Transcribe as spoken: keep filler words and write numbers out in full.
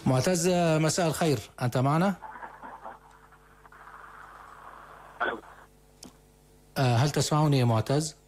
معتز، مساء الخير، أنت معنا؟ هل تسمعني يا معتز؟